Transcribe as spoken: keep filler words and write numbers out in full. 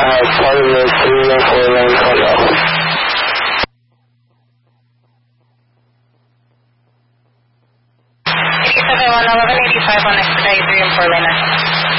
uh, part of the three and four lane cutoff. eighty-seven one eleven eighty-five on expedite three and four lane.